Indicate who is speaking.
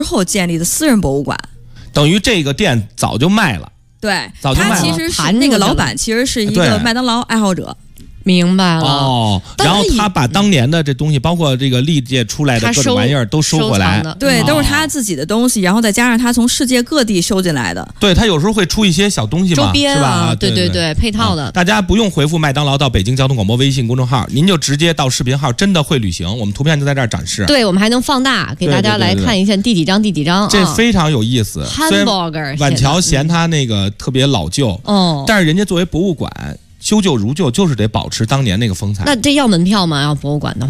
Speaker 1: 后建立的私人博物馆。
Speaker 2: 等于这个店早就卖了。
Speaker 1: 对，
Speaker 2: 早就卖了。
Speaker 1: 他其实是那个老板，其实是一个麦当劳爱好者。
Speaker 3: 明白了
Speaker 2: 哦，然后他把当年的这东西，包括这个历届出来的各种玩意儿都收回来，
Speaker 1: 对，都是他自己的东西，然后再加上他从世界各地收进来的。
Speaker 2: 对，他有时候会出一些小东西嘛，
Speaker 3: 周边
Speaker 2: 是吧？
Speaker 3: 对对对，配套的。
Speaker 2: 大家不用回复麦当劳到北京交通广播微信公众号，您就直接到视频号，真的会旅行，我们图片就在这儿展示。
Speaker 3: 对，我们还能放大给大家来看一下第几章第几章，
Speaker 2: 这非常有意思。
Speaker 3: Hamburger，
Speaker 2: 晚桥嫌他那个特别老旧，但是人家作为博物馆。修旧如旧，就是得保持当年那个风采。
Speaker 3: 那这要门票吗？要博物馆的话？